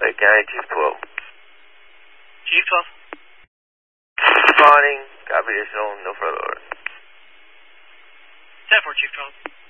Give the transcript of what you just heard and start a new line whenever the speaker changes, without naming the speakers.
Lake County, Chief 12.
Chief 12.
Responding. Copy additional. No further order.
10-4, Chief 12.